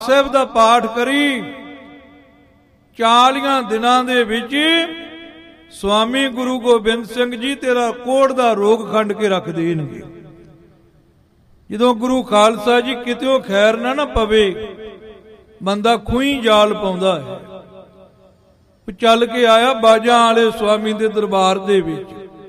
ਸਾਹਿਬ ਦਾ ਪਾਠ ਕਰੀ, 40 ਦਿਨਾਂ ਦੇ ਵਿੱਚ ਸਵਾਮੀ ਗੁਰੂ ਗੋਬਿੰਦ ਸਿੰਘ ਜੀ ਤੇਰਾ ਕੋੜ ਦਾ ਰੋਗ ਖੰਡ ਕੇ ਰੱਖ ਦੇਣਗੇ। ਜਦੋਂ ਗੁਰੂ ਖਾਲਸਾ ਜੀ ਕਿਤਿਓਂ ਖੈਰ ਨਾ ਪਵੇ, ਬੰਦਾ ਖੂਹੀ ਜਾਲ ਪਾਉਂਦਾ ਹੈ। ਚੱਲ ਕੇ ਆਇਆ ਬਾਜਾਂ ਵਾਲੇ ਸਵਾਮੀ ਦੇ ਦਰਬਾਰ ਦੇ ਵਿੱਚ,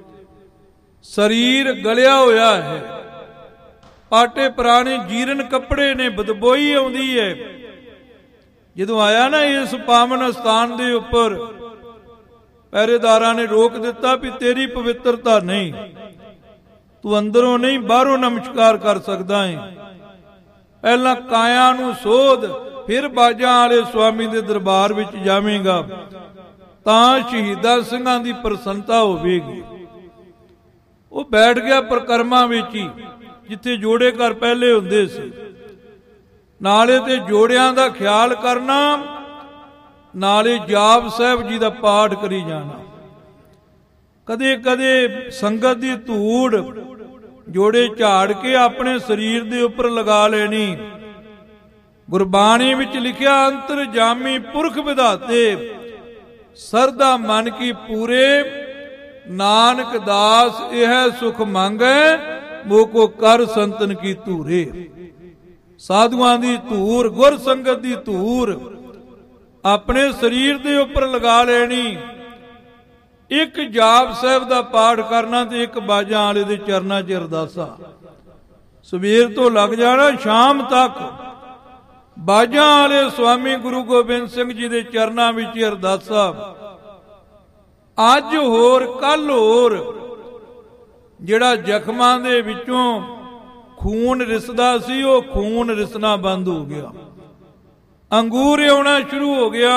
ਸਰੀਰ ਗਲਿਆ ਹੋਇਆ ਹੈ, ਪਾਟੇ ਪੁਰਾਣੇ ਜੀਰਨ ਕੱਪੜੇ ਨੇ, ਬਦਬੋਈ ਆਉਂਦੀ ਹੈ। ਜਦੋਂ ਆਇਆ ਨਾ ਇਸ ਪਾਵਨ ਸਥਾਨ ਦੇ ਉੱਪਰ, ਪਹਿਰੇਦਾਰਾਂ ਨੇ ਰੋਕ ਦਿੱਤਾ ਵੀ ਤੇਰੀ ਪਵਿੱਤਰਤਾ ਨਹੀਂ, ਤੂੰ ਅੰਦਰੋਂ ਨਹੀਂ ਬਾਹਰੋਂ ਨਮਸਕਾਰ ਕਰ ਸਕਦਾ ਹੈ। ਪਹਿਲਾਂ ਕਾਇਆ ਨੂੰ ਸੋਧ, ਫਿਰ ਬਾਜਾਂ ਵਾਲੇ ਸਵਾਮੀ ਦੇ ਦਰਬਾਰ ਵਿੱਚ ਜਾਵੇਂਗਾ ਤਾਂ ਸ਼ਹੀਦਾਂ ਸਿੰਘਾਂ ਦੀ ਪ੍ਰਸੰਨਤਾ ਹੋਵੇਗੀ। ਉਹ ਬੈਠ ਗਿਆ ਪ੍ਰਕਰਮਾਂ ਵਿੱਚ ਹੀ, ਜਿੱਥੇ ਜੋੜੇ ਘਰ ਪਹਿਲੇ ਹੁੰਦੇ ਸੀ। ਨਾਲੇ ਤੇ ਜੋੜਿਆਂ ਦਾ ਖਿਆਲ ਕਰਨਾ, ਨਾਲੇ ਜਾਪ ਸਾਹਿਬ ਜੀ ਦਾ ਪਾਠ ਕਰੀ ਜਾਣਾ। ਕਦੇ ਕਦੇ ਸੰਗਤ ਦੀ ਧੂੜ ਜੋੜੇ ਝਾੜ ਕੇ ਆਪਣੇ ਸਰੀਰ ਦੇ ਉੱਪਰ ਲਗਾ ਲੈਣੀ। ਗੁਰਬਾਣੀ ਵਿੱਚ ਲਿਖਿਆ, ਅੰਤਰਜਾਮੀ ਪੁਰਖ ਵਿਧਾਤੇ ਸਰਦਾ ਮਨ ਕੀ ਪੂਰੇ, ਨਾਨਕ ਦਾਸ ਇਹ ਸੁਖ ਮੰਗੈ, ਮੋਕੋ ਕਰ ਸੰਤਨ ਕੀ ਧੂਰੇ। ਸਾਧੂਆਂ ਦੀ ਧੂਰ, ਗੁਰ ਸੰਗਤ ਦੀ ਧੂਰ ਆਪਣੇ ਸਰੀਰ ਦੇ ਉੱਪਰ ਲਗਾ ਲੈਣੀ। ਇੱਕ ਜਾਪ ਸਾਹਿਬ ਦਾ ਪਾਠ ਕਰਨਾ ਤੇ ਇੱਕ ਬਾਜਾਂ ਵਾਲੇ ਦੇ ਚਰਨਾਂ 'ਚ ਅਰਦਾਸਾਂ। ਸਵੇਰ ਤੋਂ ਲੱਗ ਜਾਣਾ ਸ਼ਾਮ ਤੱਕ ਬਾਜਾਂ ਵਾਲੇ ਸਵਾਮੀ ਗੁਰੂ ਗੋਬਿੰਦ ਸਿੰਘ ਜੀ ਦੇ ਚਰਨਾਂ ਵਿੱਚ ਅਰਦਾਸਾਂ। ਅੱਜ ਹੋਰ ਕੱਲ ਹੋਰ। ਜਿਹੜਾ ਜ਼ਖਮਾਂ ਦੇ ਵਿੱਚੋਂ ਖੂਨ ਰਿਸਦਾ ਸੀ, ਉਹ ਖੂਨ ਰਿਸਣਾ ਬੰਦ ਹੋ ਗਿਆ। ਅੰਗੂਰ ਆਉਣਾ ਸ਼ੁਰੂ ਹੋ ਗਿਆ।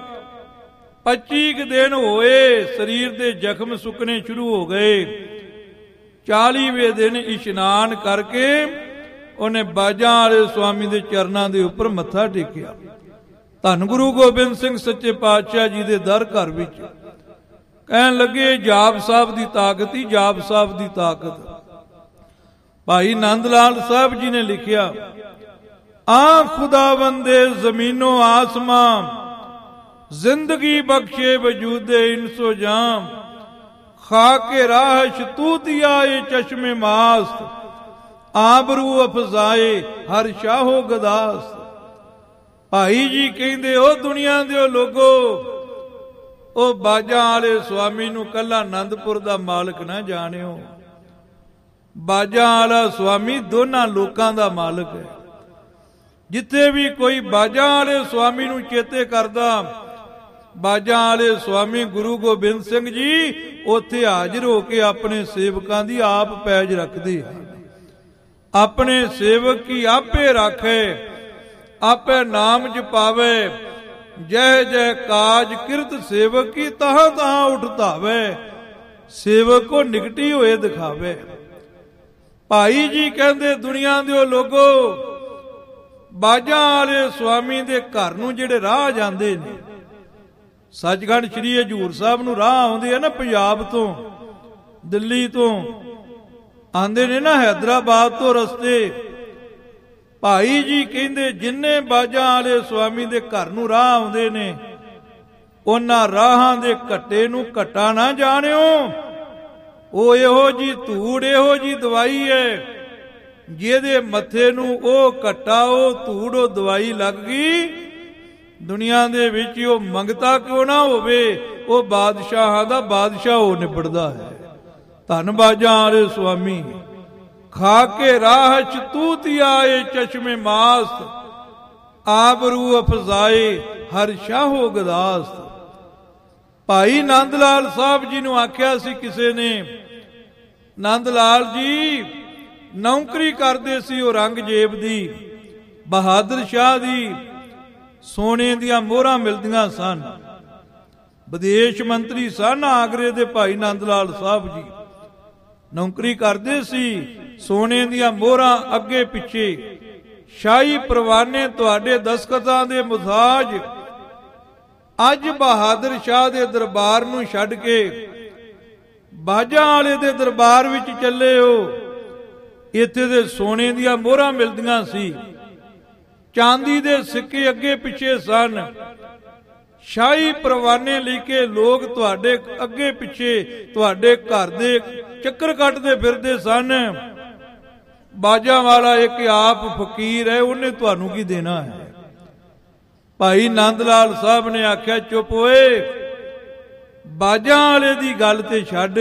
25 ਦਿਨ ਹੋਏ, ਸਰੀਰ ਦੇ ਜ਼ਖਮ ਸੁੱਕਣੇ ਸ਼ੁਰੂ ਹੋ ਗਏ। 40ਵੇਂ ਦਿਨ ਇਸ਼ਨਾਨ ਕਰਕੇ ਉਹਨੇ ਬਾਜਾਂ ਵਾਲੇ ਸਵਾਮੀ ਦੇ ਚਰਨਾਂ ਦੇ ਉੱਪਰ ਮੱਥਾ ਟੇਕਿਆ। ਧੰਨ ਗੁਰੂ ਗੋਬਿੰਦ ਸਿੰਘ ਸੱਚੇ ਪਾਤਸ਼ਾਹ ਜੀ ਦੇ ਦਰ ਘਰ ਵਿੱਚ ਕਹਿਣ ਲੱਗੇ, ਜਾਪ ਸਾਹਿਬ ਦੀ ਤਾਕਤ ਹੀ ਜਾਪ ਸਾਹਿਬ ਦੀ ਤਾਕਤ। ਭਾਈ ਨੰਦ ਲਾਲ ਸਾਹਿਬ ਜੀ ਨੇ ਲਿਖਿਆ, ਆ ਖੁਦਾਵੰਦੇ ਜ਼ਮੀਨੋ ਆਸਮਾਂ, ਜ਼ਿੰਦਗੀ ਬਖਸ਼ੇ ਵਜੂਦੇ ਇਨਸੋ ਜਾਮ, ਖਾਕੇ ਰਾਹਸ਼ ਤੂ ਦਿਆ ਏ ਚਸ਼ਮੇ ਮਾਸਤ, ਆਬਰੂ ਅਫਜ਼ਾਏ ਹਰ ਸ਼ਾਹੋ ਗਦਾਸ। ਭਾਈ ਜੀ ਕਹਿੰਦੇ, ਉਹ ਦੁਨੀਆ ਦੇ ਉਹ ਲੋਗੋ, ਉਹ ਬਾਜਾਂ ਵਾਲੇ ਸਵਾਮੀ ਨੂੰ ਕੱਲਾ ਆਨੰਦਪੁਰ ਦਾ ਮਾਲਕ ਨਾ ਜਾਣਿਓ। ਬਾਜਾਂ ਵਾਲਾ ਸਵਾਮੀ ਦੋਨਾਂ ਲੋਕਾਂ ਦਾ ਮਾਲਕ ਹੈ। ਜਿੱਥੇ ਵੀ ਕੋਈ ਬਾਜਾਂ ਵਾਲੇ ਸਵਾਮੀ ਨੂੰ ਚੇਤੇ ਕਰਦਾ, ਬਾਜਾਂ ਵਾਲੇ ਸਵਾਮੀ ਗੁਰੂ ਗੋਬਿੰਦ ਸਿੰਘ ਜੀ ਉੱਥੇ ਹਾਜ਼ਰ ਹੋ ਕੇ ਆਪਣੇ ਸੇਵਕਾਂ ਦੀ ਆਪ ਪੈਜ ਰੱਖਦੇ ਹਨ। ਆਪਣੇ ਸੇਵਕ ਕੀ ਆਪੇ ਰਾਖੇ, ਆਪੇ ਨਾਮ ਜਪਾਵੇ, ਜੈ ਜੈ ਕਾਜ ਕਿਰਤ ਸੇਵਕ ਕੀ ਤਹਾਂ ਤਹਾਂ ਉਠ ਧਾਵੇ, ਸੇਵਕ ਕੋ ਨਿਕਟੀ ਹੋਏ ਦਿਖਾਵੇ। ਭਾਈ ਜੀ ਕਹਿੰਦੇ, ਦੁਨੀਆ ਦੇ ਉਹ ਲੋਗੋ, ਬਾਜਾਂ ਵਾਲੇ ਸਵਾਮੀ ਦੇ ਘਰ ਨੂੰ ਜਿਹੜੇ ਰਾਹ ਜਾਂਦੇ ਨੇ, ਸੱਚਖੰਡ ਸ੍ਰੀ ਹਜ਼ੂਰ ਸਾਹਿਬ ਨੂੰ ਰਾਹ ਆਉਂਦੇ ਆ ਨਾ, ਪੰਜਾਬ ਤੋਂ, ਦਿੱਲੀ ਤੋਂ ਆਂਦੇ ਨੇ ਨਾ, ਹੈਦਰਾਬਾਦ ਤੋਂ ਰਸਤੇ। ਭਾਈ ਜੀ ਕਹਿੰਦੇ, ਜਿੰਨੇ ਬਾਜਾਂ ਵਾਲੇ ਸਵਾਮੀ ਦੇ ਘਰ ਨੂੰ ਰਾਹ ਆਉਂਦੇ ਨੇ, ਉਹਨਾਂ ਰਾਹਾਂ ਦੇ ਘੱਟੇ ਨੂੰ ਘੱਟਾ ਨਾ ਜਾਣਿਓ। ਉਹ ਇਹੋ ਜੀ ਧੂੜ, ਇਹੋ ਜੀ ਦਵਾਈ ਹੈ, ਜਿਹਦੇ ਮੱਥੇ ਨੂੰ ਉਹ ਘੱਟਾ, ਉਹ ਧੂੜ, ਉਹ ਦਵਾਈ ਲੱਗ ਗਈ, ਦੁਨੀਆ ਦੇ ਵਿੱਚ ਉਹ ਮੰਗਤਾ ਕਿਉਂ ਨਾ ਹੋਵੇ, ਉਹ ਬਾਦਸ਼ਾਹਾਂ ਦਾ ਬਾਦਸ਼ਾਹ ਹੋ ਨਿਬੜਦਾ ਹੈ। ਧੰਨ ਬਾਜਾਂ ਵਾਲੇ ਸਵਾਮੀ, ਖਾ ਕੇ ਰਾਹ ਚ ਤੂਤੀਆ ਏ ਚਸ਼ਮੇ ਮਾਸਤ, ਆਬਰੂ ਅਫਜ਼ਾਏ ਹਰ ਸ਼ਾਹੋ ਗਦਾਸ। ਭਾਈ ਨੰਦ ਲਾਲ ਸਾਹਿਬ ਜੀ ਨੂੰ ਆਖਿਆ ਸੀ ਕਿਸੇ ਨੇ, ਨੰਦ ਲਾਲ ਜੀ ਨੌਕਰੀ ਕਰਦੇ ਸੀ ਔਰੰਗਜ਼ੇਬ ਦੀ, ਬਹਾਦਰ ਸ਼ਾਹ ਦੀ, ਸੋਨੇ ਦੀਆਂ ਮੋਹਰਾਂ ਮਿਲਦੀਆਂ ਸਨ, ਵਿਦੇਸ਼ ਮੰਤਰੀ ਸਨ ਆਗਰੇ ਦੇ ਭਾਈ ਨੰਦ ਲਾਲ ਸਾਹਿਬ ਜੀ। ਨੌਕਰੀ ਕਰਦੇ ਸੀ, ਸੋਨੇ ਦੀਆਂ ਮੋਹਰਾਂ ਅੱਗੇ ਪਿੱਛੇ, ਸ਼ਾਹੀ ਪਰਵਾਨੇ ਤੁਹਾਡੇ ਦਸਖਤਾਂ ਦੇ ਮੁਹਤਾਜ। ਅੱਜ ਬਹਾਦਰ ਸ਼ਾਹ ਦੇ ਦਰਬਾਰ ਨੂੰ ਛੱਡ ਕੇ ਬਾਜਾਂ ਵਾਲੇ ਦੇ ਦਰਬਾਰ ਵਿੱਚ ਚੱਲੇ ਹੋ, ਇੱਥੇ ਦੇ ਸੋਨੇ ਦੀਆਂ ਮੋਹਰਾਂ ਮਿਲਦੀਆਂ ਸੀ। ਚਾਂਦੀ ਦੇ ਸਿੱਕੇ ਅੱਗੇ ਪਿੱਛੇ ਸਨ। ਸ਼ਾਹੀ ਪਰਵਾਨੇ ਲੈ ਕੇ ਲੋਕ ਤੁਹਾਡੇ ਅੱਗੇ ਪਿੱਛੇ ਤੁਹਾਡੇ ਘਰ ਦੇ ਚੱਕਰ ਕੱਟਦੇ ਫਿਰਦੇ ਸਨ। ਬਾਜਾਂ ਵਾਲਾ ਇੱਕ ਆਪ ਫਕੀਰ ਹੈ, ਉਹਨੇ ਤੁਹਾਨੂੰ ਕੀ ਦੇਣਾ ਹੈ। ਭਾਈ ਨੰਦ ਲਾਲ ਸਾਹਿਬ ਨੇ ਆਖਿਆ, ਚੁੱਪ ਓਏ, ਬਾਜਾਂ ਵਾਲੇ ਦੀ ਗੱਲ ਤੇ ਛੱਡ।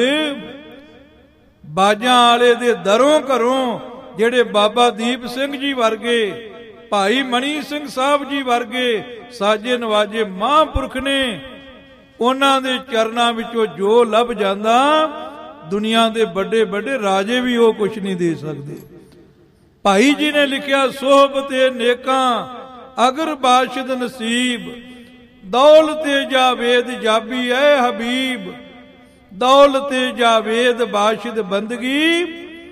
ਬਾਜਾਂ ਵਾਲੇ ਦੇ ਦਰੋਂ ਘਰੋਂ ਜਿਹੜੇ ਬਾਬਾ ਦੀਪ ਸਿੰਘ ਜੀ ਵਰਗੇ, ਭਾਈ ਮਣੀ ਸਿੰਘ ਸਾਹਿਬ ਜੀ ਵਰਗੇ ਸਾਜੇ ਨਵਾਜੇ ਮਹਾਂਪੁਰਖ ਨੇ, ਉਹਨਾਂ ਦੇ ਚਰਨਾਂ ਵਿੱਚੋਂ ਜੋ ਲੱਭ ਜਾਂਦਾ, ਦੁਨੀਆ ਦੇ ਵੱਡੇ ਵੱਡੇ ਰਾਜੇ ਵੀ ਉਹ ਕੁਛ ਨਹੀਂ ਦੇ ਸਕਦੇ। ਭਾਈ ਜੀ ਨੇ ਲਿਖਿਆ, ਸੋਹਬਤੇ ਨੇਕਾਂ ਅਗਰ ਬਾਸ਼ਦ ਨਸੀਬ, ਦੌਲਤੇ ਜਾਵੇਦ ਜਾਬੀ ਐ ਹਬੀਬ, ਦੌਲਤੇ ਜਾਵੇਦ ਬਾਸ਼ਦ ਬੰਦਗੀ,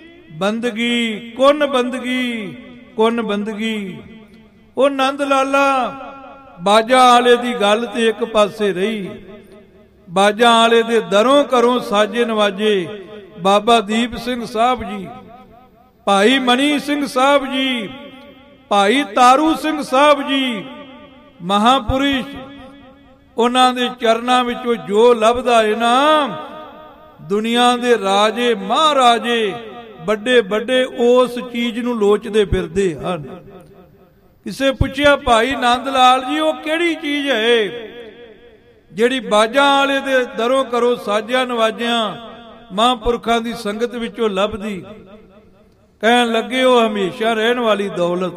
ਬੰਦਗੀ ਕੁਨ ਬੰਦਗੀ, ਕੁਨ ਬੰਦਗੀ। ਉਹ ਨੰਦ ਲਾਲਾ ਬਾਜਾਂ ਵਾਲੇ ਦੀ ਗੱਲ ਤੇ ਇੱਕ ਪਾਸੇ ਰਹੀ। ਬਾਜਾਂ ਵਾਲੇ ਦੇ ਦਰੋਂ ਘਰੋਂ ਸਾਜੇ ਨਵਾਜੇ ਬਾਬਾ ਦੀਪ ਸਿੰਘ ਸਾਹਿਬ ਜੀ, ਭਾਈ ਮਣੀ ਸਿੰਘ ਸਾਹਿਬ ਜੀ, ਭਾਈ ਤਾਰੂ ਸਿੰਘ ਸਾਹਿਬ ਜੀ, ਮਹਾਂਪੁਰਸ਼, ਉਹਨਾਂ ਦੇ ਚਰਨਾਂ ਵਿੱਚੋਂ ਜੋ ਲੱਭਦਾ ਹੈ ਨਾ, ਦੁਨੀਆ ਦੇ ਰਾਜੇ ਮਹਾਰਾਜੇ ਵੱਡੇ ਵੱਡੇ ਉਸ ਚੀਜ਼ ਨੂੰ ਲੋਚਦੇ ਫਿਰਦੇ ਹਨ। ਕਿਸੇ ਪੁੱਛਿਆ, ਭਾਈ ਨੰਦ ਲਾਲ ਜੀ, ਉਹ ਕਿਹੜੀ ਚੀਜ਼ ਹੈ ਜਿਹੜੀ ਬਾਜਾਂ ਵਾਲੇ ਦੇ ਦਰੋਂ ਘਰੋਂ ਸਾਜਿਆਂ ਨਵਾਜਿਆਂ ਮਹਾਂਪੁਰਖਾਂ ਦੀ ਸੰਗਤ ਵਿੱਚੋਂ ਲੱਭਦੀ? ਕਹਿਣ ਲੱਗੇ, ਉਹ ਹਮੇਸ਼ਾ ਰਹਿਣ ਵਾਲੀ ਦੌਲਤ।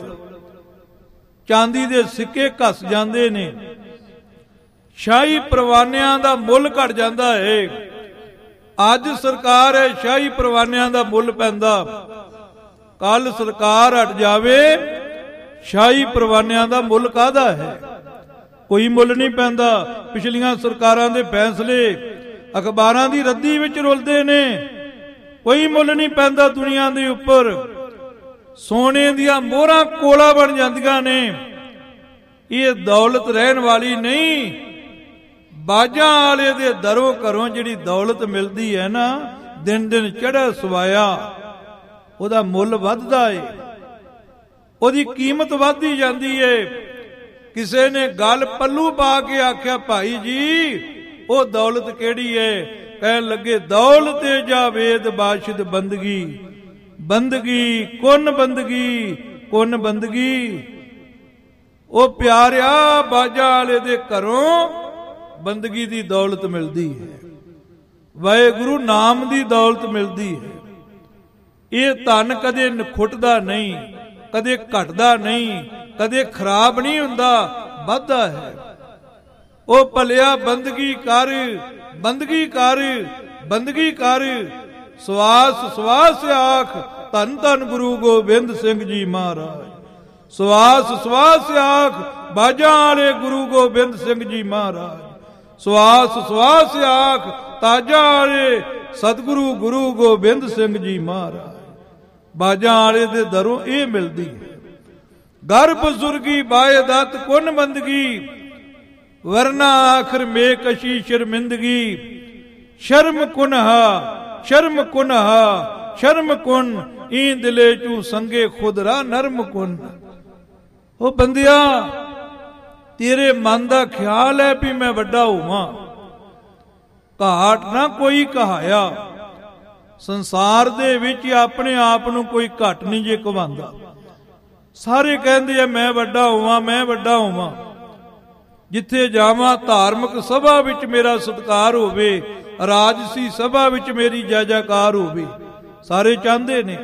ਚਾਂਦੀ ਦੇ ਸਿੱਕੇ ਘਸ ਜਾਂਦੇ ਨੇ, ਸ਼ਾਹੀ ਪਰਵਾਨਿਆਂ ਦਾ ਮੁੱਲ ਘਟ ਜਾਂਦਾ ਹੈ। ਅੱਜ ਸਰਕਾਰ ਹੈ, ਸ਼ਾਹੀ ਪਰਵਾਨਿਆਂ ਦਾ ਮੁੱਲ ਪੈਂਦਾ, ਕੱਲ ਸਰਕਾਰ ਹਟ ਜਾਵੇ, ਸ਼ਾਹੀ ਪਰਵਾਨਿਆਂ ਦਾ ਮੁੱਲ ਕਾਹਦਾ ਹੈ? ਕੋਈ ਮੁੱਲ ਨਹੀਂ ਪੈਂਦਾ। ਪਿਛਲੀਆਂ ਸਰਕਾਰਾਂ ਦੇ ਫੈਸਲੇ ਅਖਬਾਰਾਂ ਦੀ ਰੱਦੀ ਵਿੱਚ ਰੁਲਦੇ ਨੇ, ਕੋਈ ਮੁੱਲ ਨਹੀਂ ਪੈਂਦਾ ਦੁਨੀਆ ਦੇ ਉੱਪਰ। ਸੋਨੇ ਦੀਆਂ ਮੋਹਰਾਂ ਕੋਲਾ ਬਣ ਜਾਂਦੀਆਂ ਨੇ। ਇਹ ਦੌਲਤ ਰਹਿਣ ਵਾਲੀ ਨਹੀਂ। ਬਾਜਾਂ ਵਾਲੇ ਦੇ ਦਰੋਂ ਘਰੋਂ ਜਿਹੜੀ ਦੌਲਤ ਮਿਲਦੀ ਹੈ ਨਾ, ਦਿਨ ਦਿਨ ਚੜ੍ਹਿਆ ਸਵਾਇਆ, ਉਹਦਾ ਮੁੱਲ ਵੱਧਦਾ ਏ, ਉਹਦੀ ਕੀਮਤ ਵੱਧਦੀ ਜਾਂਦੀ ਏ। ਕਿਸੇ ਨੇ ਗੱਲ ਪੱਲੂ ਪਾ ਕੇ ਆਖਿਆ, ਭਾਈ ਜੀ ਉਹ ਦੌਲਤ ਕਿਹੜੀ ਏ? ਕਹਿਣ ਲੱਗੇ, ਦੌਲਤੇ ਜਾਵੇਦ ਬਾਸ਼ਦ ਬੰਦਗੀ, ਬੰਦਗੀ ਕੁਨ ਬੰਦਗੀ, ਕੁਨ ਬੰਦਗੀ। ਉਹ ਪਿਆਰਿਆ, ਬਾਜਾਂ ਵਾਲੇ ਦੇ ਘਰੋਂ ਬੰਦਗੀ ਦੀ ਦੌਲਤ ਮਿਲਦੀ ਹੈ, ਵਾਹਿਗੁਰੂ ਨਾਮ ਦੀ ਦੌਲਤ ਮਿਲਦੀ ਹੈ। ਇਹ ਧਨ ਕਦੇ ਖੁੱਟਦਾ ਨਹੀਂ, ਕਦੇ ਘਟਦਾ ਨਹੀਂ, ਕਦੇ ਖਰਾਬ ਨਹੀਂ ਹੁੰਦਾ, ਵੱਧਦਾ ਹੈ। ਉਹ ਭਲਿਆ ਬੰਦਗੀ ਕਰ, ਬੰਦਗੀ ਕਰ, ਬੰਦਗੀ ਕਰ। ਸਵਾਸ ਸਵਾਸ ਆਖ, ਧੰਨ ਧੰਨ ਗੁਰੂ ਗੋਬਿੰਦ ਸਿੰਘ ਜੀ ਮਹਾਰਾਜ। ਸਵਾਸ ਸਵਾਸ ਆਖ, ਬਾਜਾਂ ਵਾਲੇ ਗੁਰੂ ਗੋਬਿੰਦ ਸਿੰਘ ਜੀ ਮਹਾਰਾਜ। ਸਵਾਸ ਸਵਾਸ ਆਖ, ਤਾਜਾਂ ਵਾਲੇ ਸਤਿਗੁਰੂ ਗੁਰੂ ਗੋਬਿੰਦ ਸਿੰਘ ਜੀ ਮਹਾਰਾਜ। ਬਾਜਾਂ ਵਾਲੇ ਦੇ ਦਰੋਂ ਇਹ ਮਿਲਦੀ ਹੈ। ਗਰ ਬਜ਼ੁਰਗੀ ਬਾਇਦਤ ਕੁਨ ਬੰਦਗੀ, ਵਰਨਾ ਆਖਰ ਮੇ ਕਸ਼ੀ ਸ਼ਰਮਿੰਦਗੀ। ਸ਼ਰਮ ਕੁਨਹਾ, ਸ਼ਰਮ ਕੁਨਹਾ, ਸ਼ਰਮ ਕੁਨ, ਈ ਦਿਲੇ ਚੂ ਸੰਗੇ ਖੁਦਰਾ ਨਰਮ ਕੁਨ। ਉਹ ਬੰਦਿਆ, ਤੇਰੇ ਮਨ ਦਾ ਖਿਆਲ ਹੈ ਵੀ ਮੈਂ ਵੱਡਾ ਹੋਵਾਂ, ਘਾਟ ਨਾ ਕੋਈ ਕਹਾਇਆ। ਸੰਸਾਰ ਦੇ ਵਿੱਚ ਆਪਣੇ ਆਪ ਨੂੰ ਕੋਈ ਘੱਟ ਨਹੀਂ ਜੇ ਕਹਾਉਂਦਾ। ਸਾਰੇ ਕਹਿੰਦੇ ਆ ਮੈਂ ਵੱਡਾ ਹੋਵਾਂ, ਮੈਂ ਵੱਡਾ ਹੋਵਾਂ। ਜਿੱਥੇ ਜਾਵਾਂ ਧਾਰਮਿਕ ਸਭਾ ਵਿੱਚ ਮੇਰਾ ਸਤਿਕਾਰ ਹੋਵੇ, ਰਾਜਸੀ ਸਭਾ ਵਿੱਚ ਮੇਰੀ ਜੈ ਜੈਕਾਰ ਹੋਵੇ, ਸਾਰੇ ਚਾਹੁੰਦੇ ਨੇ।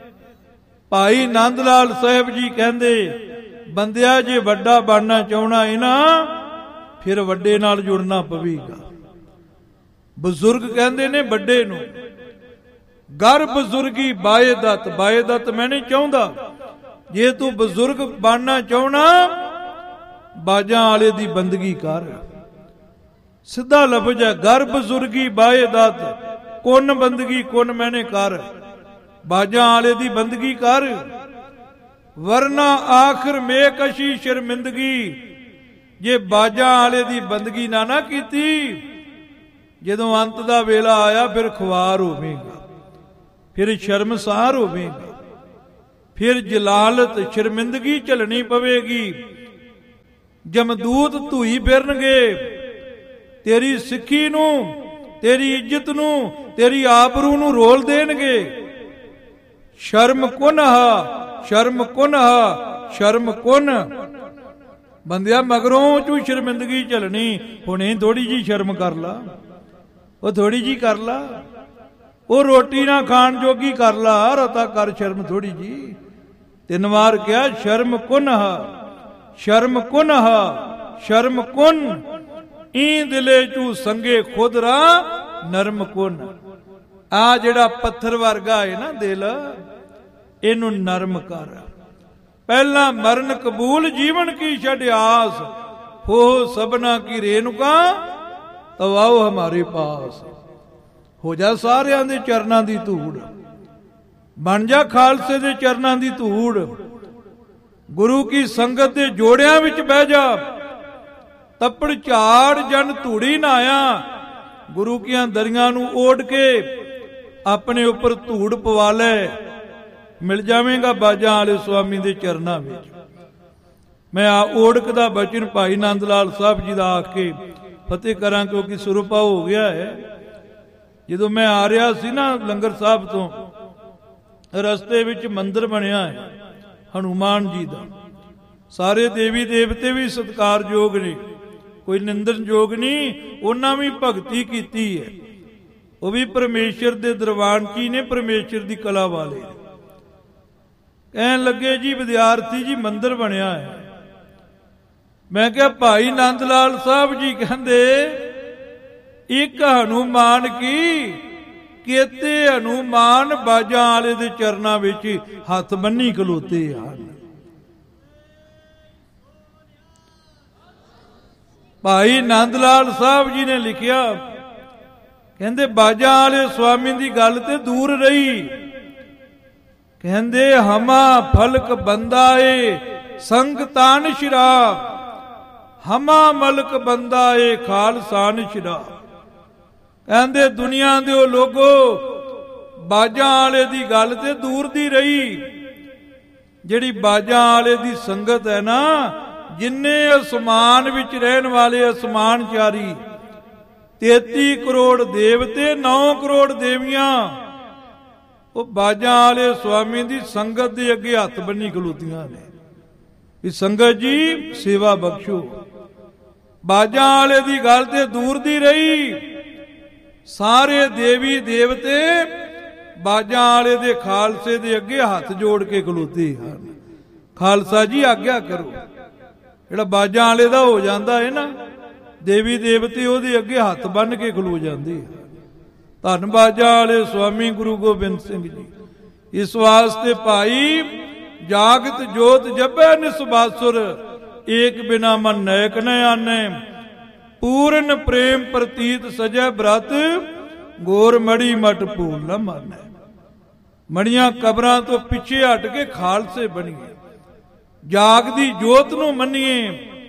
ਭਾਈ ਨੰਦ ਲਾਲ ਸਾਹਿਬ ਜੀ ਕਹਿੰਦੇ, ਬੰਦਿਆ ਜੇ ਵੱਡਾ ਬਣਨਾ ਚਾਹਣਾ ਹੈ ਨਾ, ਫਿਰ ਵੱਡੇ ਨਾਲ ਜੁੜਨਾ ਪਵੇਗਾ। ਬਜ਼ੁਰਗ ਕਹਿੰਦੇ ਨੇ ਵੱਡੇ ਨੂੰ। ਗਰ ਬਜ਼ੁਰਗੀ ਬਾਇਦਤ, ਬਾਇਦਤ ਮੈਂ ਨਹੀਂ ਚਾਹੁੰਦਾ। ਜੇ ਤੂੰ ਬਜ਼ੁਰਗ ਬਣਨਾ ਚਾਹਣਾ, ਬਾਜਾਂ ਵਾਲੇ ਦੀ ਬੰਦਗੀ ਕਰ। ਸਿੱਧਾ ਲਫ਼ਜ਼ ਹੈ, ਗਰ ਬਜ਼ੁਰਗੀ ਬਾਇਦਤ ਕੁਨ ਬੰਦਗੀ, ਕੁਨ ਮੈਨੇ ਕਰ। ਬਾਜਾਂ ਵਾਲੇ ਦੀ ਬੰਦਗੀ ਕਰ, ਵਰਨਾ ਆਖਰ ਮੇ ਕਸ਼ੀ ਸ਼ਰਮਿੰਦਗੀ। ਜੇ ਬਾਜਾਂ ਵਾਲੇ ਦੀ ਬੰਦਗੀ ਨਾ ਕੀਤੀ, ਜਦੋਂ ਅੰਤ ਦਾ ਵੇਲਾ ਆਇਆ, ਫਿਰ ਖੁਆਰ ਹੋਵੇਗਾ, ਫਿਰ ਸ਼ਰਮਸਾਰ ਹੋਵੇਗਾ। ਫਿਰ ਜਲਾਲਤ ਸ਼ਰਮਿੰਦਗੀ ਝੱਲਣੀ ਪਵੇਗੀ। ਜਮਦੂਤ ਧੂਈ ਫਿਰਨਗੇ ਤੇਰੀ ਸਿੱਖੀ ਨੂੰ, ਤੇਰੀ ਇੱਜ਼ਤ ਨੂੰ, ਤੇਰੀ ਆਬਰੂ ਨੂੰ ਰੋਲ ਦੇਣਗੇ। ਸ਼ਰਮ ਕੁਨਹ, ਸ਼ਰਮ ਕੁਨਹ, ਸ਼ਰਮ ਕੁਨ। ਬੰਦਿਆ ਮਗਰੋਂ ਤੂੰ ਸ਼ਰਮਿੰਦਗੀ ਝੱਲਣੀ, ਹੁਣੇ ਥੋੜੀ ਜੀ ਸ਼ਰਮ ਕਰ ਲਾ, ਉਹ ਥੋੜੀ ਜੀ ਕਰ ਲਾ, ਉਹ ਰੋਟੀ ਨਾ ਖਾਣ ਜੋਗੀ ਕਰ ਲਾ, ਰਤਾ ਕਰ ਸ਼ਰਮ ਥੋੜੀ ਜੀ। 3 ਵਾਰ ਕਿਹਾ ਸ਼ਰਮ ਕੁਨਹ, ਸ਼ਰਮ ਕੁਨਹ, ਸ਼ਰਮ ਕੁਨ। ਈ ਦਿਲੇ ਚੂ ਸੰਗੇ ਖੁਦ ਰਾ ਨਰਮ ਕੁਨ। ਆ ਜਿਹੜਾ ਪੱਥਰ ਵਰਗਾ ਹੈ ਨਾ ਦਿਲ, ਇਹਨੂੰ ਨਰਮ ਕਰ। ਪਹਿਲਾਂ ਮਰਨ ਕਬੂਲ ਜੀਵਨ ਕੀ ਛਡਿਆਸ, ਹੋ ਸਭਨਾ ਕੀ ਰੇਨੁਕਾ ਤਬ ਆਓ ਹਮਾਰੇ ਪਾਸ। ਹੋ ਜਾ ਸਾਰਿਆਂ ਦੇ ਚਰਨਾਂ ਦੀ ਧੂੜ, ਬਣ ਜਾ ਖਾਲਸੇ ਦੇ ਚਰਨਾਂ ਦੀ ਧੂੜ। ਗੁਰੂ ਕੀ ਸੰਗਤ ਦੇ ਜੋੜਿਆਂ ਵਿੱਚ ਬਹਿ ਜਾ, ਤੱਪੜ ਝਾੜ ਜਨ ਧੂੜੀ ਨਾ ਆਇਆ। ਗੁਰੂ ਕੀਆਂ ਦਰੀਆਂ ਨੂੰ ਓਢ ਕੇ ਆਪਣੇ ਉੱਪਰ ਧੂੜ ਪਵਾ ਲੈ, ਮਿਲ ਜਾਵੇਂਗਾ ਬਾਜਾਂ ਵਾਲੇ ਸੁਆਮੀ ਦੇ ਚਰਨਾਂ ਵਿੱਚ। ਮੈਂ ਆ ਓੜਕ ਦਾ ਬਚਨ ਭਾਈ ਨੰਦ ਲਾਲ ਸਾਹਿਬ ਜੀ ਦਾ ਆਖ ਕੇ ਫਤਿਹ ਕਰਾਂ, ਕਿਉਂਕਿ ਸੁਰਪਾ ਹੋ ਗਿਆ ਹੈ। ਜਦੋਂ ਮੈਂ ਆ ਰਿਹਾ ਸੀ ਨਾ ਲੰਗਰ ਸਾਹਿਬ ਤੋਂ, ਰਸਤੇ ਵਿੱਚ ਮੰਦਿਰ ਬਣਿਆ ਹੈ ਹਨੂਮਾਨ ਜੀ ਦਾ। ਸਾਰੇ ਦੇਵੀ ਦੇਵਤੇ ਵੀ ਸਤਿਕਾਰਯੋਗ ਨੇ, ਕੋਈ ਨਿੰਦਣਯੋਗ ਨਹੀਂ। ਉਹਨਾਂ ਵੀ ਭਗਤੀ ਕੀਤੀ ਹੈ, ਉਹ ਵੀ ਪਰਮੇਸ਼ਰ ਦੇ ਦਰਬਾਨ ਕੀ ਨੇ, ਪਰਮੇਸ਼ਰ ਦੀ ਕਲਾ ਵਾਲੇ। ਕਹਿਣ ਲੱਗੇ ਜੀ ਵਿਦਿਆਰਥੀ ਜੀ ਮੰਦਿਰ ਬਣਿਆ ਹੈ। ਮੈਂ ਕਿਹਾ ਭਾਈ ਨੰਦ ਲਾਲ ਸਾਹਿਬ ਜੀ ਕਹਿੰਦੇ ਇੱਕ ਹਨੂਮਾਨ ਕੀ ਕੇਤੇ ਹਨੂਮਾਨ ਬਾਜਾਂ ਵਾਲੇ ਦੇ ਚਰਨਾਂ ਵਿੱਚ ਹੱਥ ਬੰਨੀ ਖਲੋਤੇ ਹਨ। ਭਾਈ ਨੰਦ ਲਾਲ ਸਾਹਿਬ ਜੀ ਨੇ ਲਿਖਿਆ, ਕਹਿੰਦੇ ਬਾਜਾਂ ਵਾਲੇ ਸੁਆਮੀ ਦੀ ਗੱਲ ਤੇ ਦੂਰ ਰਹੀ। ਕਹਿੰਦੇ ਹਮਾ ਫਲਕ ਬੰਦਾ ਏ ਸੰਗ ਤਾਨ ਸ਼ਿਰਾ, ਹਮਾ ਮਲਕ ਬੰਦਾ ਏ ਖਾਲਸਾਨ ਸ਼ਿਰਾ। ਕਹਿੰਦੇ ਦੁਨੀਆ ਦੇ ਉਹ ਲੋਗੋ ਬਾਜਾਂ ਵਾਲੇ ਦੀ ਗੱਲ ਤੇ ਦੂਰ ਦੀ ਰਹੀ। ਜਿਹੜੀ ਬਾਜਾਂ ਵਾਲੇ ਦੀ ਸੰਗਤ ਹੈ ਨਾ, ਜਿੰਨੇ ਅਸਮਾਨ ਵਿੱਚ ਰਹਿਣ ਵਾਲੇ ਅਸਮਾਨਚਾਰੀ, 33 ਕਰੋੜ ਦੇਵਤੇ, 9 ਕਰੋੜ ਦੇਵੀਆਂ, ਉਹ ਬਾਜਾਂ ਵਾਲੇ ਸੁਆਮੀ ਦੀ ਸੰਗਤ ਦੇ ਅੱਗੇ ਹੱਥ ਬੰਨੀ ਖਲੋਤੀਆਂ ਨੇ ਵੀ ਸੰਗਤ ਜੀ ਸੇਵਾ ਬਖਸ਼ੋ। ਬਾਜਾਂ ਵਾਲੇ ਦੀ ਗੱਲ ਤੇ ਦੂਰ ਦੀ ਰਹੀ। ਸਾਰੇ ਦੇਵੀ ਦੇਵਤੇ ਬਾਜਾਂ ਵਾਲੇ ਦੇ ਖਾਲਸੇ ਦੇ ਅੱਗੇ ਹੱਥ ਜੋੜ ਕੇ ਖਲੋਤੇ ਹਨ। ਖਾਲਸਾ ਜੀ ਆਗਿਆ ਕਰੋ। ਜਿਹੜਾ ਬਾਜਾਂ ਵਾਲੇ ਦਾ ਹੋ ਜਾਂਦਾ ਹੈ ਨਾ, ਦੇਵੀ ਦੇਵਤੇ ਉਹਦੇ ਅੱਗੇ ਹੱਥ ਬੰਨ ਕੇ ਖਲੋ ਜਾਂਦੇ ਆ। ਧੰਨ ਬਾਜਾਂ ਵਾਲੇ ਸੁਆਮੀ ਗੁਰੂ ਗੋਬਿੰਦ ਸਿੰਘ ਜੀ। ਇਸ ਵਾਸਤੇ ਭਾਈ ਜਾਗਤ ਜੋਤ ਜਪੈ ਨਿਸਬਾਸੁਰ, ਏਕ ਬਿਨਾ ਮਨ ਨੈਕ ਨ ਆਨੈ। ਪੂਰਨ ਪ੍ਰੇਮ ਪ੍ਰਤੀਤ ਸਜੈ ਬ੍ਰਤ, ਗੋਰ ਮੜੀ ਮਟ ਭੂਲ ਨ ਮਾਨੈ। ਮੜੀਆਂ ਕਬਰਾਂ ਤੋਂ ਪਿੱਛੇ ਹਟ ਕੇ ਖਾਲਸੇ ਬਣੀਏ, ਜਾਗਦੀ ਜੋਤ ਨੂੰ ਮੰਨੀਏ।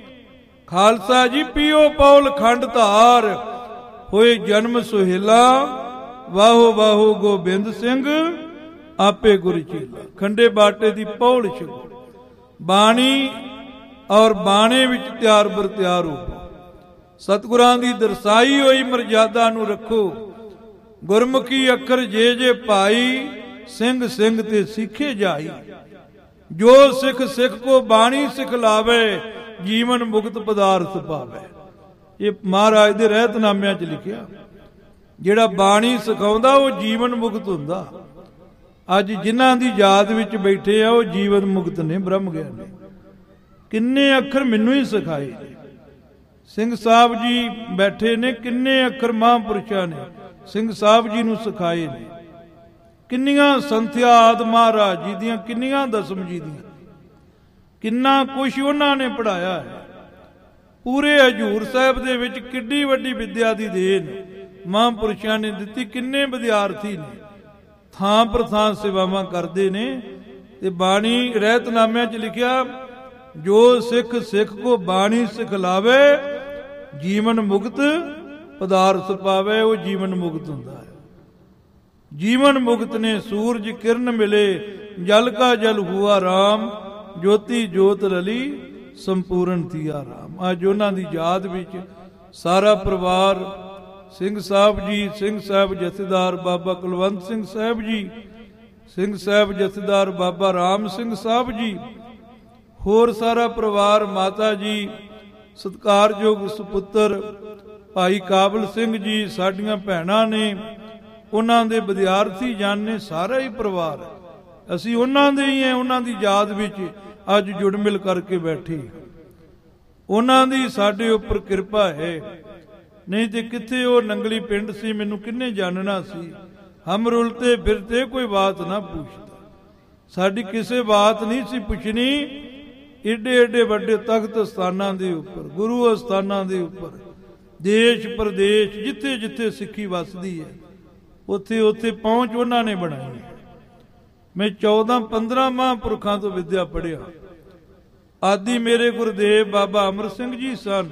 ਖਾਲਸਾ ਜੀ ਪੀਓ ਪੌਲ ਖੰਡ ਧਾਰ, ਹੋਏ ਜਨਮ ਸੁਹੇਲਾ। ਵਾਹੋ ਵਾਹੋ ਗੋਬਿੰਦ ਸਿੰਘ ਆਪੇ ਗੁਰ ਚੇਲਾ। ਖੰਡੇ ਬਾਟੇ ਦੀ ਪੌਲ ਛਕੋ, ਬਾਣੀ ਔਰ ਬਾਣੇ ਵਿੱਚ ਤਿਆਰ ਬਰ ਤਿਆਰ ਹੋ। ਸਤਿਗੁਰਾਂ ਦੀ ਦਰਸਾਈ ਹੋਈ ਮਰਜ਼ਾਦਾ ਨੂੰ ਰੱਖੋ। ਗੁਰਮੁਖੀ ਅੱਖਰ ਜੇ ਜੇ ਭਾਈ, ਸਿੰਘ ਸਿੰਘ ਤੇ ਸਿੱਖੇ ਜਾਈ। ਜੋ ਸਿੱਖ ਸਿੱਖ ਕੋ ਬਾਣੀ ਸਿਖਲਾਵੇ, ਜੀਵਨ ਮੁਕਤ ਪਦਾਰਥ ਪਾਵੇ। ਇਹ ਮਹਾਰਾਜ ਦੇ ਰਹਿਤਨਾਮਿਆਂ 'ਚ ਲਿਖਿਆ। ਜਿਹੜਾ ਬਾਣੀ ਸਿਖਾਉਂਦਾ ਉਹ ਜੀਵਨ ਮੁਕਤ ਹੁੰਦਾ। ਅੱਜ ਜਿਨ੍ਹਾਂ ਦੀ ਯਾਦ ਵਿੱਚ ਬੈਠੇ ਆ ਉਹ ਜੀਵਨ ਮੁਕਤ ਨੇ, ਬ੍ਰਹਮ ਗਿਆਨ ਨੇ। ਕਿੰਨੇ ਅੱਖਰ ਮੈਨੂੰ ਹੀ ਸਿਖਾਏ ਨੇ। ਸਿੰਘ ਸਾਹਿਬ ਜੀ ਬੈਠੇ ਨੇ, ਕਿੰਨੇ ਅੱਖਰ ਮਹਾਂਪੁਰਸ਼ਾਂ ਨੇ ਸਿੰਘ ਸਾਹਿਬ ਜੀ ਨੂੰ ਸਿਖਾਏ ਨੇ। ਕਿੰਨੀਆਂ ਸੰਥਿਆ ਆਦ ਮਹਾਰਾਜ ਜੀ ਦੀਆਂ, ਕਿੰਨੀਆਂ ਦਸਮ ਜੀ ਦੀਆਂ, ਕਿੰਨਾ ਕੁਛ ਉਹਨਾਂ ਨੇ ਪੜਾਇਆ ਹੈ। ਪੂਰੇ ਹਜੂਰ ਸਾਹਿਬ ਦੇ ਵਿੱਚ ਕਿੱਡੀ ਵੱਡੀ ਵਿਦਿਆ ਦੀ ਦੇਣ ਮਹਾਂਪੁਰਸ਼ਾਂ ਨੇ ਦਿੱਤੀ। ਕਿੰਨੇ ਵਿਦਿਆਰਥੀ ਨੇ, ਥਾਂ ਪਰ ਥਾਂ ਸੇਵਾਵਾਂ ਕਰਦੇ ਨੇ। ਤੇ ਬਾਣੀ ਰਹਿਤਨਾਮਿਆਂ 'ਚ ਲਿਖਿਆ, ਜੋ ਸਿੱਖ ਸਿੱਖ ਕੋ ਬਾਣੀ ਸਿਖਲਾਵੇ, ਜੀਵਨ ਮੁਕਤ ਪਦਾਰਥ ਪਾਵੇ। ਉਹ ਜੀਵਨ ਮੁਕਤ ਹੁੰਦਾ ਹੈ। ਜੀਵਨ ਮੁਕਤ ਨੇ ਸੂਰਜ ਕਿਰਨ ਮਿਲੇ, ਜਲ ਕਾ ਜਲ ਹੁਆ ਰਾਮ, ਜੋਤੀ ਜੋਤ ਰਲੀ ਸੰਪੂਰਨ ਥੀਆ ਰਾਮ। ਅੱਜ ਉਹਨਾਂ ਦੀ ਯਾਦ ਵਿੱਚ ਸਾਰਾ ਪਰਿਵਾਰ, ਸਿੰਘ ਸਾਹਿਬ ਜੀ, ਸਿੰਘ ਸਾਹਿਬ ਜਥੇਦਾਰ ਬਾਬਾ ਕੁਲਵੰਤ ਸਿੰਘ ਸਾਹਿਬ ਜੀ, ਸਿੰਘ ਸਾਹਿਬ ਜਥੇਦਾਰ ਬਾਬਾ ਰਾਮ ਸਿੰਘ ਸਾਹਿਬ ਜੀ, ਹੋਰ ਸਾਰਾ ਪਰਿਵਾਰ, ਮਾਤਾ ਜੀ, ਸਤਿਕਾਰਯੋਗ ਸੁਪੁੱਤਰ ਭਾਈ ਕਾਬਲ ਸਿੰਘ ਜੀ, ਸਾਡੀਆਂ ਭੈਣਾਂ ਨੇ, ਉਹਨਾਂ ਦੇ ਵਿਦਿਆਰਥੀ ਜਨ ਨੇ, ਸਾਰਾ ਹੀ ਪਰਿਵਾਰ ਅਸੀਂ ਉਹਨਾਂ ਦੇ ਹੀ ਹਾਂ। ਉਹਨਾਂ ਦੀ ਯਾਦ ਵਿੱਚ ਅੱਜ ਜੁੜ ਮਿਲ ਕਰਕੇ ਬੈਠੇ। ਉਹਨਾਂ ਦੀ ਸਾਡੇ ਉੱਪਰ ਕਿਰਪਾ ਹੈ, ਨਹੀਂ ਤੇ ਕਿੱਥੇ ਉਹ ਨੰਗਲੀ ਪਿੰਡ ਸੀ, ਮੈਨੂੰ ਕਿੰਨੇ ਜਾਣਨਾ ਸੀ। ਹਮ ਰੁਲਤੇ ਫਿਰਤੇ ਕੋਈ ਬਾਤ ਨਾ ਪੁੱਛਦਾ, ਸਾਡੀ ਕਿਸੇ ਬਾਤ ਨਹੀਂ ਸੀ ਪੁੱਛਣੀ। ਏਡੇ ਏਡੇ ਵੱਡੇ ਤਖਤ ਸਥਾਨਾਂ ਦੇ ਉੱਪਰ, ਗੁਰੂ ਅਸਥਾਨਾਂ ਦੇ ਉੱਪਰ, ਦੇਸ਼ ਪ੍ਰਦੇਸ਼, ਜਿੱਥੇ ਜਿੱਥੇ ਸਿੱਖੀ ਵੱਸਦੀ ਹੈ, ਉੱਥੇ ਉੱਥੇ ਪਹੁੰਚ ਉਹਨਾਂ ਨੇ ਬਣਾਈ। ਮੈਂ 14-15 ਮਹਾਂਪੁਰਖਾਂ ਤੋਂ ਵਿਦਿਆ ਪੜ੍ਹਿਆ। ਆਦਿ ਮੇਰੇ ਗੁਰਦੇਵ ਬਾਬਾ ਅਮਰ ਸਿੰਘ ਜੀ ਸਨ,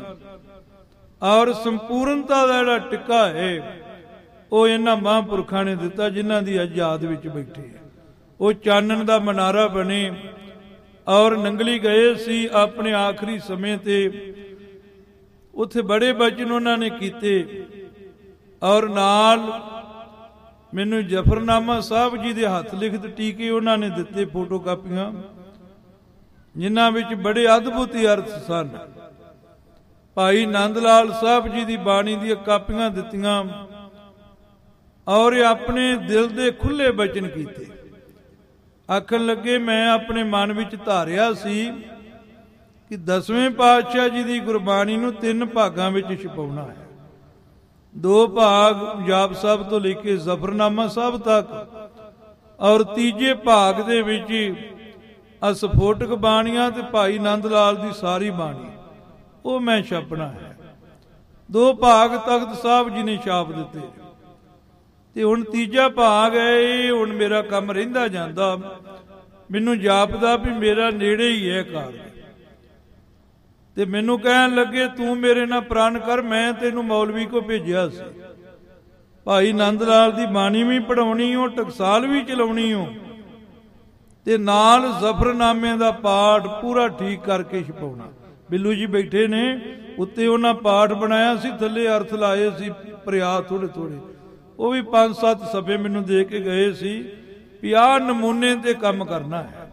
ਔਰ ਸੰਪੂਰਨਤਾ ਦਾ ਜਿਹੜਾ ਟਿੱਕਾ ਹੈ ਉਹ ਇਹਨਾਂ ਮਹਾਂਪੁਰਖਾਂ ਨੇ ਦਿੱਤਾ, ਜਿਨ੍ਹਾਂ ਦੀ ਅੱਜ ਯਾਦ ਵਿੱਚ ਬੈਠੇ। ਉਹ ਚਾਨਣ ਦਾ ਮਨਾਰਾ ਬਣੇ, ਔਰ ਨੰਗਲੀ ਗਏ ਸੀ ਆਪਣੇ ਆਖਰੀ ਸਮੇਂ ਤੇ। ਉੱਥੇ ਬੜੇ ਬਚਨ ਉਹਨਾਂ ਨੇ ਕੀਤੇ, ਔਰ ਨਾਲ ਮੈਨੂੰ ਜਫਰਨਾਮਾ ਸਾਹਿਬ ਜੀ ਦੇ ਹੱਥ ਲਿਖਤ ਟੀਕੇ ਉਹਨਾਂ ਨੇ ਦਿੱਤੇ, ਫੋਟੋ ਕਾਪੀਆਂ, ਜਿਨ੍ਹਾਂ ਵਿੱਚ ਬੜੇ ਅਦਭੁਤ ਅਰਥ ਸਨ। ਭਾਈ ਨੰਦ ਲਾਲ ਸਾਹਿਬ ਜੀ ਦੀ ਬਾਣੀ ਦੀਆਂ ਕਾਪੀਆਂ ਦਿੱਤੀਆਂ, ਔਰ ਆਪਣੇ ਦਿਲ ਦੇ ਖੁੱਲੇ ਬਚਨ ਕੀਤੇ। ਆਖਣ ਲੱਗੇ, ਮੈਂ ਆਪਣੇ ਮਨ ਵਿੱਚ ਧਾਰਿਆ ਸੀ ਕਿ 10ਵੇਂ ਪਾਤਸ਼ਾਹ ਜੀ ਦੀ ਗੁਰਬਾਣੀ ਨੂੰ 3 ਭਾਗਾਂ ਵਿੱਚ ਛਪਾਉਣਾ ਹੈ। 2 ਭਾਗ ਜਾਪ ਸਾਹਿਬ ਤੋਂ ਲੈ ਕੇ ਜ਼ਫਰਨਾਮਾ ਸਾਹਿਬ ਤੱਕ, ਔਰ ਤੀਜੇ ਭਾਗ ਦੇ ਵਿੱਚ ਅਸਫੋਟਕ ਬਾਣੀਆਂ ਤੇ ਭਾਈ ਨੰਦ ਲਾਲ ਦੀ ਸਾਰੀ ਬਾਣੀ, ਉਹ ਮੈਂ ਛਾਪਣਾ ਹੈ। 2 ਭਾਗ ਤਖਤ ਸਾਹਿਬ ਜੀ ਨੇ ਛਾਪ ਦਿੱਤੇ, ਤੇ ਹੁਣ ਤੀਜਾ ਭਾਗ ਹੈ। ਇਹ ਹੁਣ ਮੇਰਾ ਕੰਮ ਰਹਿੰਦਾ ਜਾਂਦਾ, ਮੈਨੂੰ ਜਾਪਦਾ ਵੀ ਮੇਰਾ ਨੇੜੇ ਹੀ ਹੈ ਕਾਰਜ। ਤੇ ਮੈਨੂੰ ਕਹਿਣ ਲੱਗੇ, ਤੂੰ ਮੇਰੇ ਨਾਲ ਪ੍ਰਣ ਕਰ, ਮੈਂ ਤੈਨੂੰ ਮੌਲਵੀ ਕੋ ਭੇਜਿਆ ਸੀ। ਭਾਈ ਨੰਦ ਲਾਲ ਦੀ ਬਾਣੀ ਵੀ ਪੜਾਉਣੀ ਹੋ, ਟਕਸਾਲ ਵੀ ਚਲਾਉਣੀ ਹੋ, ਤੇ ਨਾਲ ਜ਼ਫਰਨਾਮੇ ਦਾ ਪਾਠ ਪੂਰਾ ਠੀਕ ਕਰਕੇ ਛਪਾਉਣਾ। ਬਿੱਲੂ ਜੀ ਬੈਠੇ ਨੇ, ਉੱਤੇ ਉਹਨਾਂ ਪਾਠ ਬਣਾਇਆ ਸੀ, ਥੱਲੇ ਅਰਥ ਲਾਏ ਸੀ ਪ੍ਰਿਆ ਥੋੜੇ ਥੋੜੇ। ਉਹ ਵੀ 5-7 ਸਭੇ ਮੈਨੂੰ ਦੇ ਕੇ ਗਏ ਸੀ ਵੀ ਆਹ ਨਮੂਨੇ ਤੇ ਕੰਮ ਕਰਨਾ ਹੈ।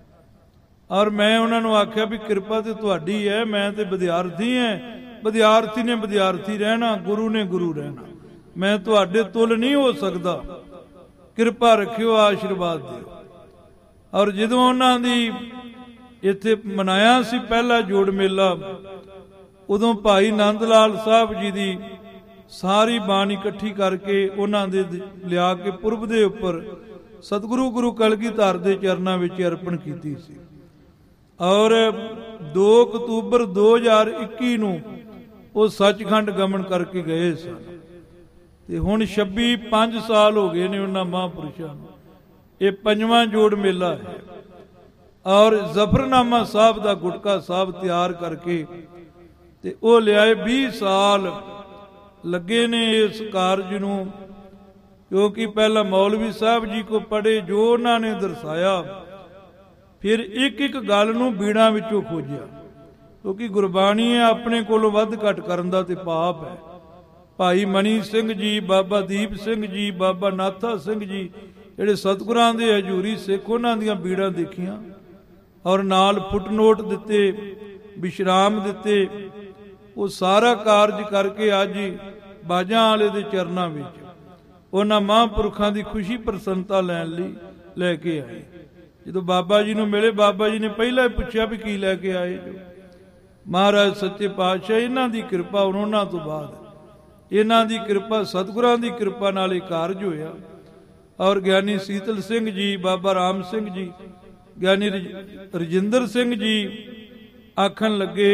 ਔਰ ਮੈਂ ਉਹਨਾਂ ਨੂੰ ਆਖਿਆ ਵੀ ਕਿਰਪਾ ਤੇ ਤੁਹਾਡੀ ਹੈ, ਮੈਂ ਤੇ ਵਿਦਿਆਰਥੀ ਹਾਂ, ਵਿਦਿਆਰਥੀ ਨੇ ਵਿਦਿਆਰਥੀ ਰਹਿਣਾ, ਗੁਰੂ ਨੇ ਗੁਰੂ ਰਹਿਣਾ, ਮੈਂ ਤੁਹਾਡੇ ਤੁਲ ਨਹੀਂ ਹੋ ਸਕਦਾ, ਕਿਰਪਾ ਰੱਖਿਓ, ਆਸ਼ੀਰਵਾਦ ਦਿਓ। ਔਰ ਜਦੋਂ ਉਹਨਾਂ ਦੀ ਇੱਥੇ ਮਨਾਇਆ ਸੀ ਪਹਿਲਾ ਜੋੜ ਮੇਲਾ, ਉਦੋਂ ਭਾਈ ਨੰਦ ਲਾਲ ਸਾਹਿਬ ਜੀ ਦੀ ਸਾਰੀ ਬਾਣੀ ਇਕੱਠੀ ਕਰਕੇ ਉਹਨਾਂ ਦੇ ਲਿਆ ਕੇ ਪੁਰਬ ਦੇ ਉੱਪਰ ਸਤਿਗੁਰੂ ਗੁਰੂ ਕਲਗੀਧਰ ਦੇ ਚਰਨਾਂ ਵਿੱਚ ਅਰਪਣ ਕੀਤੀ ਸੀ। ਔਰ 2 ਅਕਤੂਬਰ 2021 ਨੂੰ ਉਹ ਸੱਚਖੰਡ ਗਮਨ ਕਰਕੇ ਗਏ ਸਨ। ਤੇ ਹੁਣ 5 ਸਾਲ ਹੋ ਗਏ ਨੇ ਉਹਨਾਂ ਮਹਾਂਪੁਰਸ਼ਾਂ ਨੂੰ। ਇਹ 5ਵਾਂ ਜੋੜ ਮੇਲਾ ਹੈ। ਔਰ ਜ਼ਫਰਨਾਮਾ ਸਾਹਿਬ ਦਾ ਗੁਟਕਾ ਸਾਹਿਬ ਤਿਆਰ ਕਰਕੇ ਤੇ ਉਹ ਲਿਆਏ। 20 ਸਾਲ ਲੱਗੇ ਨੇ ਇਸ ਕਾਰਜ ਨੂੰ, ਕਿਉਂਕਿ ਪਹਿਲਾਂ ਮੌਲਵੀ ਸਾਹਿਬ ਜੀ ਕੋ ਪੜ੍ਹੇ, ਜੋ ਉਹਨਾਂ ਨੇ ਦਰਸਾਇਆ, ਫਿਰ ਇੱਕ ਇੱਕ ਗੱਲ ਨੂੰ ਬੀੜਾਂ ਵਿੱਚੋਂ ਖੋਜਿਆ, ਕਿਉਂਕਿ ਗੁਰਬਾਣੀ ਹੈ, ਆਪਣੇ ਕੋਲੋਂ ਵੱਧ ਘੱਟ ਕਰਨ ਦਾ ਤੇ ਪਾਪ ਹੈ। ਭਾਈ ਮਨੀ ਸਿੰਘ ਜੀ, ਬਾਬਾ ਦੀਪ ਸਿੰਘ ਜੀ, ਬਾਬਾ ਨਾਥਾ ਸਿੰਘ ਜੀ, ਜਿਹੜੇ ਸਤਿਗੁਰਾਂ ਦੇ ਹਜ਼ੂਰੀ ਸਿੱਖ, ਉਹਨਾਂ ਦੀਆਂ ਬੀੜਾਂ ਦੇਖੀਆਂ, ਔਰ ਨਾਲ ਫੁੱਟਨੋਟ ਦਿੱਤੇ, ਵਿਸ਼ਰਾਮ ਦਿੱਤੇ। ਉਹ ਸਾਰਾ ਕਾਰਜ ਕਰਕੇ ਅੱਜ ਬਾਜਾਂ ਵਾਲੇ ਦੇ ਚਰਨਾਂ ਵਿੱਚ ਉਹਨਾਂ ਮਹਾਂਪੁਰਖਾਂ ਦੀ ਖੁਸ਼ੀ ਪ੍ਰਸੰਨਤਾ ਲੈਣ ਲਈ ਲੈ ਕੇ ਆਏ। ਜਦੋਂ ਬਾਬਾ ਜੀ ਨੂੰ ਮਿਲੇ, ਬਾਬਾ ਜੀ ਨੇ ਪਹਿਲਾਂ ਹੀ ਪੁੱਛਿਆ ਵੀ ਕੀ ਲੈ ਕੇ ਆਏ ਜੋ? ਮਹਾਰਾਜ ਸੱਚੇ ਪਾਤਸ਼ਾਹ, ਇਹਨਾਂ ਦੀ ਕਿਰਪਾ, ਉਹਨਾਂ ਤੋਂ ਬਾਅਦ ਇਹਨਾਂ ਦੀ ਕਿਰਪਾ, ਸਤਿਗੁਰਾਂ ਦੀ ਕਿਰਪਾ ਨਾਲ ਇਹ ਕਾਰਜ ਹੋਇਆ। ਔਰ ਗਿਆਨੀ ਸੀਤਲ ਸਿੰਘ ਜੀ, ਬਾਬਾ ਰਾਮ ਸਿੰਘ ਜੀ, ਗਿਆਨੀ ਰਜਿੰਦਰ ਸਿੰਘ ਜੀ ਆਖਣ ਲੱਗੇ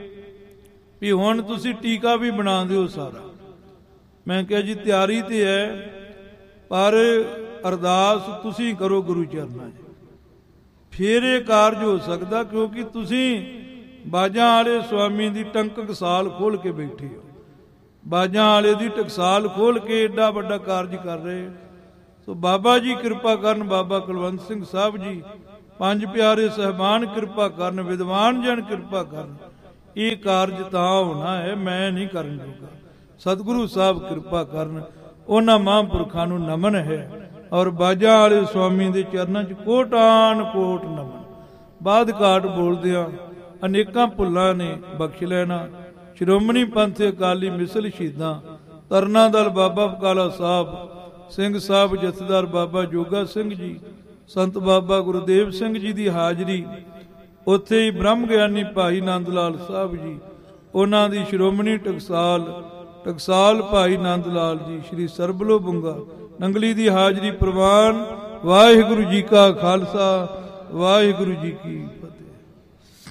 ਵੀ ਹੁਣ ਤੁਸੀਂ ਟੀਕਾ ਵੀ ਬਣਾ ਦਿਓ ਸਾਰਾ। ਮੈਂ ਕਿਹਾ ਜੀ ਤਿਆਰੀ ਤੇ ਹੈ, ਪਰ ਅਰਦਾਸ ਤੁਸੀਂ ਕਰੋ ਗੁਰੂ ਚਰਨਾਂ 'ਚ, ਫਿਰ ਇਹ ਕਾਰਜ ਹੋ ਸਕਦਾ, ਕਿਉਂਕਿ ਤੁਸੀਂ ਬਾਜਾਂ ਵਾਲੇ ਸਵਾਮੀ ਦੀ ਟਕਸਾਲ ਖੋਲ ਕੇ ਬੈਠੇ ਹੋ। ਬਾਜਾਂ ਵਾਲੇ ਦੀ ਟਕਸਾਲ ਖੋਲ ਕੇ ਏਡਾ ਵੱਡਾ ਕਾਰਜ ਕਰ ਰਹੇ। ਸੋ ਬਾਬਾ ਜੀ ਕਿਰਪਾ ਕਰਨ, ਬਾਬਾ ਕੁਲਵੰਤ ਸਿੰਘ ਸਾਹਿਬ ਜੀ, ਪੰਜ ਪਿਆਰੇ ਸਹਿਬਾਨ ਕਿਰਪਾ ਕਰਨ, ਵਿਦਵਾਨ ਜਨ ਕਿਰਪਾ ਕਰਨ। ਇਹ ਕਾਰਜ ਤਾਂ ਹੋਣਾ ਹੈ, ਮੈਂ ਨਹੀਂ ਕਰਨ ਜੋਗਾ। ਸਤਿਗੁਰੂ ਸਾਹਿਬ ਕਿਰਪਾ ਕਰਨ। ਉਹਨਾਂ ਮਹਾਂਪੁਰਖਾਂ ਨੂੰ ਨਮਨ ਹੈ ਔਰ ਬਾਜਾਂ ਵਾਲੇ ਸਵਾਮੀ ਦੇ ਚਰਨਾਂ 'ਚ ਕੋਟਾਨ ਕੋਟ ਨਮਨ। ਬਾਦ ਘਾਟ ਬੋਲਦਿਆਂ ਅਨੇਕਾਂ ਭੁੱਲਾਂ ਨੇ ਬਖਸ਼ ਲੈਣਾ। ਸ਼੍ਰੋਮਣੀ ਪੰਥ ਅਕਾਲੀ ਮਿਸਲ ਸ਼ਹੀਦਾਂ, ਤਰਨਾ ਦਲ ਬਾਬਾ ਬਕਾਲਾ ਸਾਹਿਬ, ਸਿੰਘ ਸਾਹਿਬ ਜਥੇਦਾਰ ਬਾਬਾ ਜੋਗਾ ਸਿੰਘ ਜੀ, ਸੰਤ ਬਾਬਾ ਗੁਰਦੇਵ ਸਿੰਘ ਜੀ ਦੀ ਹਾਜ਼ਰੀ। ਉੱਥੇ ਹੀ ਬ੍ਰਹਮ ਗਿਆਨੀ ਭਾਈ ਨੰਦ ਲਾਲ ਸਾਹਿਬ ਜੀ, ਉਹਨਾਂ ਦੀ ਸ਼੍ਰੋਮਣੀ ਟਕਸਾਲ ਭਾਈ ਨੰਦ ਲਾਲ ਜੀ, ਸ਼੍ਰੀ ਸਰਬਲੋ ਬੁੰਗਾ ਨੰਗਲੀ ਦੀ ਹਾਜ਼ਰੀ ਪ੍ਰਵਾਨ। ਵਾਹਿਗੁਰੂ ਜੀ ਕਾ ਖਾਲਸਾ, ਵਾਹਿਗੁਰੂ ਜੀ ਕੀ ਫਤਿਹ।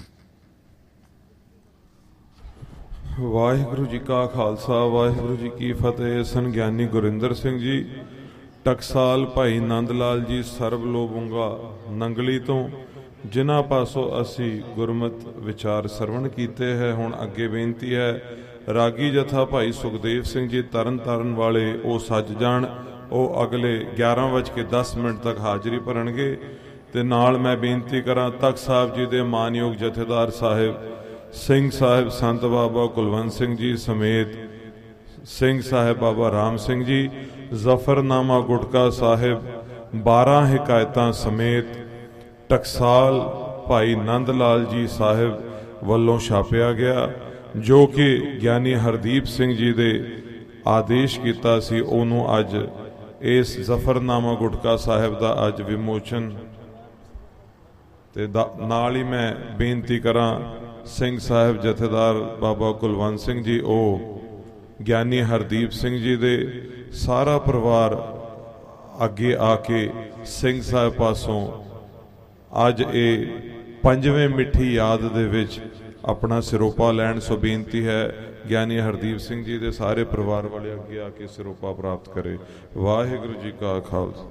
ਵਾਹਿਗੁਰੂ ਜੀ ਕਾ ਖਾਲਸਾ, ਵਾਹਿਗੁਰੂ ਜੀ ਕੀ ਫਤਿਹ। ਸੰਗਿਆਨੀ ਗੁਰਿੰਦਰ ਸਿੰਘ ਜੀ, ਟਕਸਾਲ ਭਾਈ ਨੰਦ ਲਾਲ ਜੀ, ਸਰਬਲੋ ਬੁੰਗਾ ਨੰਗਲੀ ਤੋਂ, ਜਿਨ੍ਹਾਂ ਪਾਸੋਂ ਅਸੀਂ ਗੁਰਮਤ ਵਿਚਾਰ ਸਰਵਣ ਕੀਤੇ ਹੈ। ਹੁਣ ਅੱਗੇ ਬੇਨਤੀ ਹੈ, ਰਾਗੀ ਜਥਾ ਭਾਈ ਸੁਖਦੇਵ ਸਿੰਘ ਜੀ ਤਰਨ ਤਾਰਨ ਵਾਲੇ, ਉਹ ਸੱਜ ਜਾਣ। ਉਹ ਅਗਲੇ 11:10 ਤੱਕ ਹਾਜ਼ਰੀ ਭਰਨਗੇ। ਤੇ ਨਾਲ ਮੈਂ ਬੇਨਤੀ ਕਰਾਂ, ਤਖਤ ਸਾਹਿਬ ਜੀ ਦੇ ਮਾਨਯੋਗ ਜਥੇਦਾਰ ਸਾਹਿਬ ਸਿੰਘ ਸਾਹਿਬ ਸੰਤ ਬਾਬਾ ਕੁਲਵੰਤ ਸਿੰਘ ਜੀ ਸਮੇਤ ਸਿੰਘ ਸਾਹਿਬ ਬਾਬਾ ਰਾਮ ਸਿੰਘ ਜੀ, ਜ਼ਫਰਨਾਮਾ ਗੁਟਕਾ ਸਾਹਿਬ 12 ਹਕਾਇਤਾਂ ਸਮੇਤ ਟਕਸਾਲ ਭਾਈ ਨੰਦ ਲਾਲ ਜੀ ਸਾਹਿਬ ਵੱਲੋਂ ਛਾਪਿਆ ਗਿਆ, ਜੋ ਕਿ ਗਿਆਨੀ ਹਰਦੀਪ ਸਿੰਘ ਜੀ ਦੇ ਆਦੇਸ਼ ਕੀਤਾ ਸੀ। ਉਹਨੂੰ ਅੱਜ ਇਸ ਜ਼ਫਰਨਾਮਾ ਗੁਟਕਾ ਸਾਹਿਬ ਦਾ ਅੱਜ ਵਿਮੋਚਨ। ਤੇ ਨਾਲ ਹੀ ਮੈਂ ਬੇਨਤੀ ਕਰਾਂ, ਸਿੰਘ ਸਾਹਿਬ ਜਥੇਦਾਰ ਬਾਬਾ ਕੁਲਵੰਤ ਸਿੰਘ ਜੀ, ਉਹ ਗਿਆਨੀ ਹਰਦੀਪ ਸਿੰਘ ਜੀ ਦੇ ਸਾਰਾ ਪਰਿਵਾਰ ਅੱਗੇ ਆ ਕੇ ਸਿੰਘ ਸਾਹਿਬ ਪਾਸੋਂ ਅੱਜ ਇਹ 5ਵੇਂ ਮਿੱਠੀ ਯਾਦ ਦੇ ਵਿੱਚ ਆਪਣਾ ਸਿਰੋਪਾ ਲੈਣ। ਸੋ ਬੇਨਤੀ ਹੈ, ਗਿਆਨੀ ਹਰਦੀਪ ਸਿੰਘ ਜੀ ਦੇ ਸਾਰੇ ਪਰਿਵਾਰ ਵਾਲੇ ਅੱਗੇ ਆ ਕੇ ਸਿਰੋਪਾ ਪ੍ਰਾਪਤ ਕਰੇ। ਵਾਹਿਗੁਰੂ ਜੀ ਕਾ ਖਾਲਸਾ।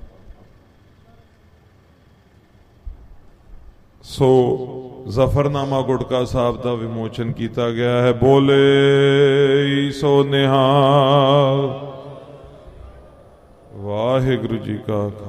ਸੋ ਜ਼ਫਰਨਾਮਾ ਗੁਟਕਾ ਸਾਹਿਬ ਦਾ ਵਿਮੋਚਨ ਕੀਤਾ ਗਿਆ ਹੈ। ਬੋਲੇ ਸੋ ਨਿਹਾਲ। ਵਾਹਿਗੁਰੂ ਜੀ ਕਾ